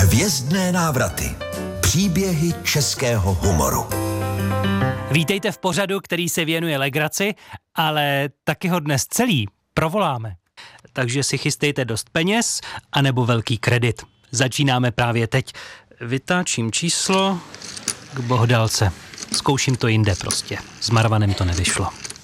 Hvězdné návraty. Příběhy českého humoru. Vítejte v pořadu, který se věnuje legraci, ale taky ho dnes celý provoláme. Takže si chystejte dost peněz anebo velký kredit. Začínáme právě teď. Vytáčím číslo k bohdálce. Zkouším to jinde prostě. S Marvanem to nevyšlo.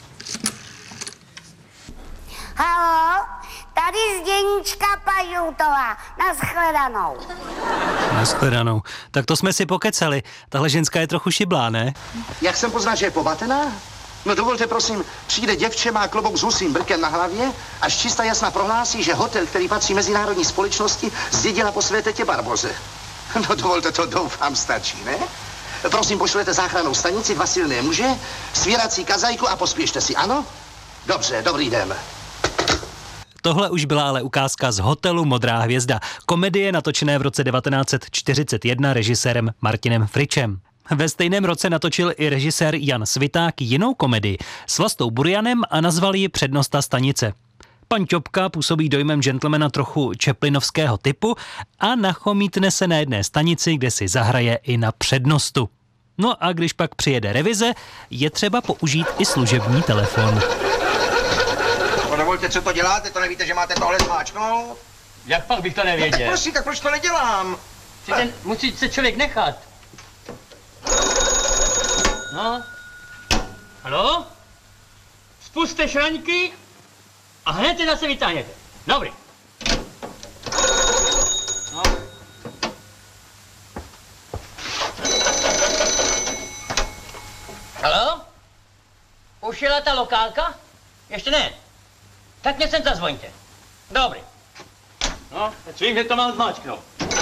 Haló, tady Zdeníčka Pažoutová. Naschledanou. Naschledanou. Tak to jsme si pokecali. Tahle ženská je trochu šiblá, ne? Jak jsem poznal, že je pobatená? No dovolte, prosím, přijde děvče, má klobouk s husím brkem na hlavě a čista jasna prohlásí, že hotel, který patří mezinárodní společnosti, zdědila po své tetě Barboze. No dovolte, to doufám stačí, ne? Prosím, pošlete záchrannou stanici, 2 silné muže, svírací kazajku a pospěšte si, ano? Dobře, dobrý den. Tohle už byla ale ukázka z hotelu Modrá hvězda. Komedie natočené v roce 1941 režisérem Martinem Fričem. Ve stejném roce natočil i režisér Jan Sviták jinou komedii s Vlastou Burianem a nazval ji Přednosta stanice. Pan Ťopka působí dojmem gentlemana trochu čeplinovského typu a nachomítne se na jedné stanici, kde si zahraje i na přednostu. No a když pak přijede revize, je třeba použít i služební telefon. No dovolte, co to děláte, to nevíte, že máte tohle zmáčknout? Jak pak bych to nevěděl? Prosím, tak proč to nedělám? Musí se člověk nechat. No. Haló? Spuste šraňky a hned je zase vytáhněte. Dobrý. No. Haló? Už jela ta lokálka? Ještě ne. Tak mě sem zazvoňte. Dobrý. No, teď vím, že to mám zmáčknout.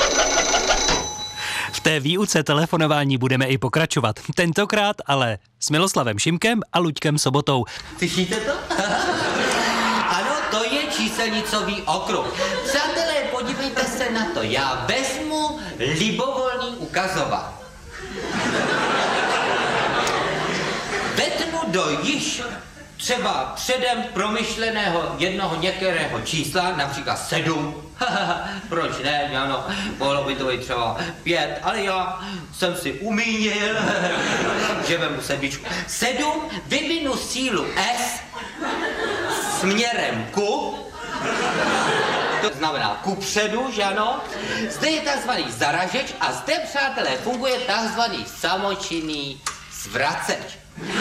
V té výuce telefonování budeme i pokračovat. Tentokrát ale s Miloslavem Šimkem a Luďkem Sobotou. Slyšíte to? Ano, to je číselnicový okruh. Přátelé, podívejte se na to. Já vezmu libovolný ukazovat. Vetnu do již třeba předem promyšleného jednoho některého čísla, například 7. Proč ne? Ano, mohlo by to být třeba 5, ale já jsem si umínil, že vemu sedmičku. 7, vyvinu sílu S směrem ku, to znamená kupředu, že ano? Zde je takzvaný zaražeč a zde, přátelé, funguje takzvaný samočinný zvraceč.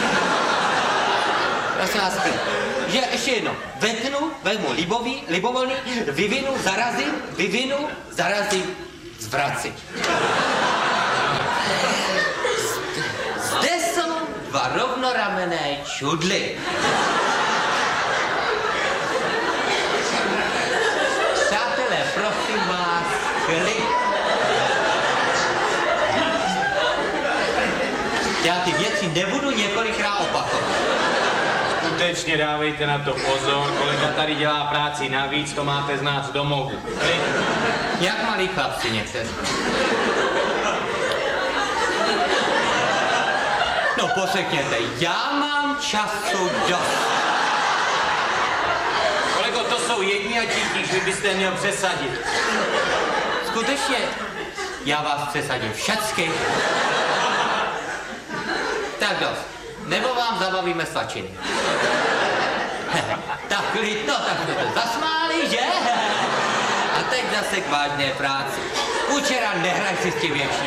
Prosím vás, že ještě jedno, vetnu, vezmu libovolný, vyvinu, zarazím, zvracím. Zde jsou 2 rovnoramenné čudly. Přátelé, prosím vás, klid. Já ty věci nebudu několikrát opakovat. Skutečně dávejte na to pozor, kolega tady dělá práci navíc, to máte znát z domovu. Jak malí chlapci někteří. No pořekněte, já mám času dost. Kolego, to jsou jedni a titíž, vy byste je měl přesadit. Skutečně, já vás přesadím všecky. Tak dost. Nebo vám zabavíme svačiny. Tak klid, no tak jsme to zasmáli, že? A teď zase k vážné práci. Kučera, nehraj si s tím věčně.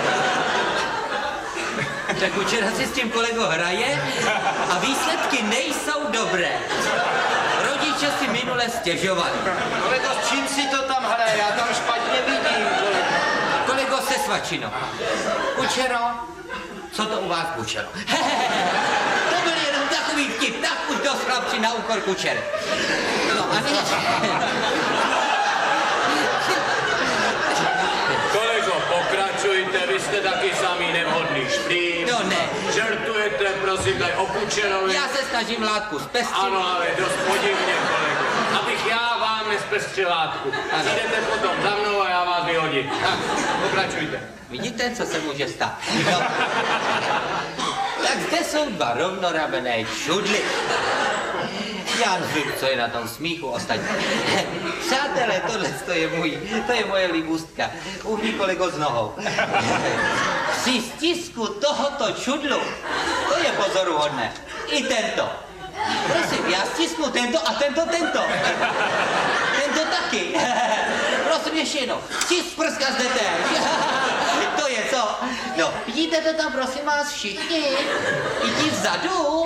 Tak Kučera si s tím kolego hraje a výsledky nejsou dobré. Rodiče si minule stěžovali. Kolego, s čím si to tam hraje? Já tam špatně vidím. Kolego se svačino. Kučero, co to u vás Kučero? To byl jenom takový vtip, tak už dost chlapci na úkor Kučery. No a ne... Kolego, pokračujte, vy jste taky samý nevhodný šprým. No ne. Žertujete, prosím, tady o Kučerovi. Já se snažím látku zpestřit. Ano, ale dost podivně, kolego. Abych já vám nespestřil látku. Přijdete potom za mnou a já vás vyhodím. Tak, pokračujte. Vidíte, co se může stát? No. Tak zde jsou 2 rovnorabené čudly. Jan Vuk, co je na tom smíchu ostatní. Přátelé, tohle to je moje libůstka. Uhni kolego s nohou. Při stisku tohoto čudlu, to je pozoruhodné. I tento. Prosím, já stisknu tento a tento. Tento taky. Prosím, ještě jednou. Stisk prska zde též. To je co? No, vidíte to tam, prosím vás, všichni? I ti vzadu?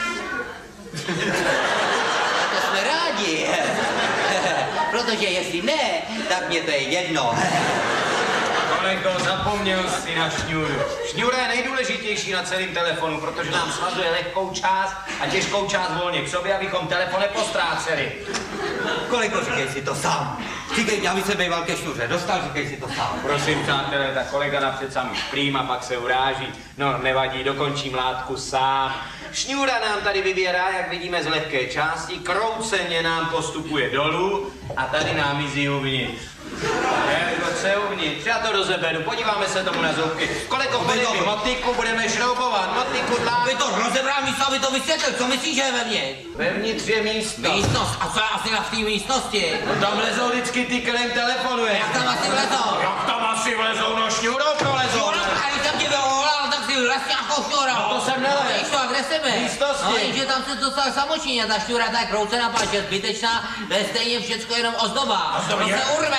To jsme rádi. Protože jestli ne, tak mě to je jedno. Kolego, zapomněl jsi na šňůru. Šňůra je nejdůležitější na celém telefonu, protože nám svazuje lehkou část a těžkou část volně k sobě, abychom telefon nepostráceli. Kolego, říkej si to sám. Říkej mě, aby se býval ke šňůře dostal, říkej si to sám. Prosím, přátelé, tak kolega napřed sami šprým a pak se uráží. No, nevadí, dokončím látku sám. Šňůra nám tady vybírá, jak vidíme, z lehké části, krouceně nám postupuje dolů a tady nám mizí uvnitř. Co je uvnitř? Já to rozeberu, podíváme se tomu na zubky. Kolego, podej mi motiku, budeme šroubovat, motiku dlá. Vy to rozebral místo, aby to vysvětlil, co myslíš, že je vevnitř? Vevnitř je místo. Místnost, a co je asi na v té místnosti? No, tam lezou vždycky ty, kterým telefonuje. Jak tam asi vlezou? Jak tam asi vlezou, no šňůrou prolezou. Šňůra, a když jsem tě vyvolal, tak si vlez nějakou šňůrou. No to jsem nelez. Víš to, a kde jsme? Místnosti. No, jenže tam se dostal samočinně, ta šňůra ta je kroucená, páč je zbytečná, to je stejně všecko jenom ozdoba. To se urve.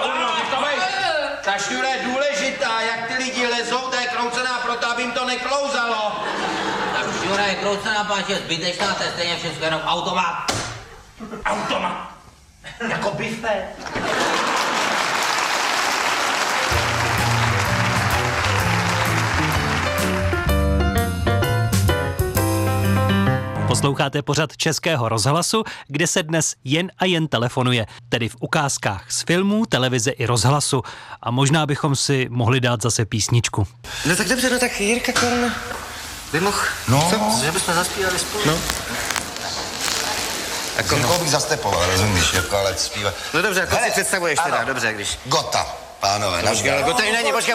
Ta šňůra je důležitá, jak ty lidi lezou, ta je kroucená proto, aby jim to neklouzalo. Ta šňůra je kroucená, páč je zbytečná, to je stejně všecko jenom automat. Automat. Jako bife. Posloucháte pořad Českého rozhlasu, kde se dnes jen a jen telefonuje, tedy v ukázkách z filmů, televize i rozhlasu. A možná bychom si mohli dát zase písničku. No tak dobře, no tak Jirka Korn by mohl... No. Co? Že bychom zaspívali spolu? No. Jako někoho bych zastepoval, rozumíš, jako ale zpívat. No dobře, jako si představuješ teda, dobře, když... Gota, pánové. Počkej, ale Gota není, počkej.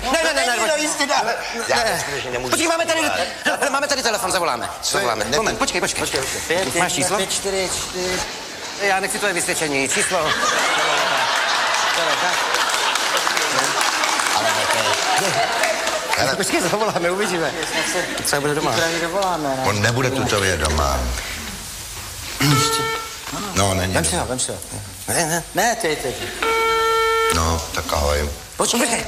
Ne, máme tady telefon, zavoláme. Moment, počkej. Máš číslo? 5, 4. Já nechci tvoje vysvědčení, číslo. Ale počkej, zavoláme, uvidíme. Co bude doma? On nebude tutově doma. No, není. Vem si ho. Ne, ty. No, tak ahoj. Počkej.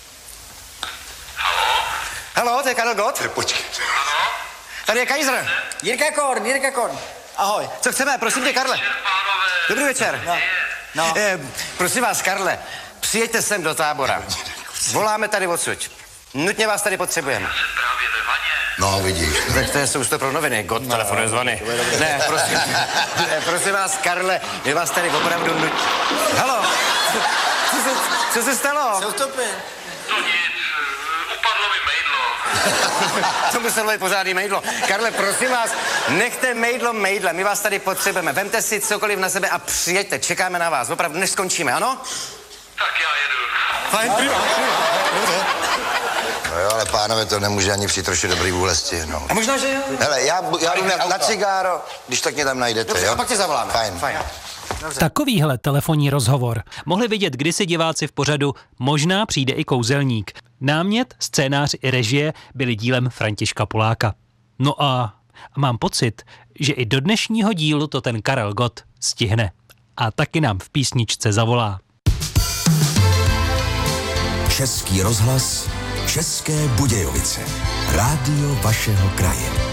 Haló, to je Karel Gott? Počkej. Tady je Kaiser. Jirka Korn. Ahoj. Co chceme, prosím tě, Karle. Dobrý večer. No. Prosím vás, Karle, přijeďte sem do Tábora. Voláme tady odsud. Nutně vás tady potřebujeme. No, vidíš. Tak to jsou pro noviny. Gott telefonuje zvony. Ne, prosím vás, Karle, my vás tady opravdu Haló. Co se stalo? Co vtopy? To nic, upadlo mi mejdlo. To muselo být pořádný mejdlo. Karle, prosím vás, nechte mejdlem, my vás tady potřebujeme. Vemte si cokoliv na sebe a přijeďte, čekáme na vás, opravdu, než skončíme, ano? Tak já jedu. Fajn, prima. No jo, ale pánové, to nemůže ani při troši dobrý vůle stihnout. A možná, že jo? Hele, já jdu na cigáro, když tak mě tam najdete, dobře, jo? a pak tě zavoláme. Fajn. Takovýhle telefonní rozhovor mohli vidět kdysi diváci v pořadu Možná přijde i kouzelník. Námět, scénář i režie byly dílem Františka Poláka. No a mám pocit, že i do dnešního dílu to ten Karel Gott stihne. A taky nám v písničce zavolá. Český rozhlas, České Budějovice. Rádio vašeho kraje.